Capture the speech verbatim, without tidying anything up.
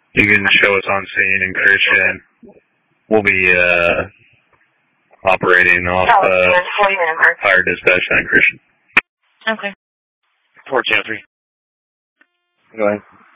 You can show us on scene in Christian. We'll be uh, operating off uh, fire dispatch on Christian. Okay. four ten three. Go ahead.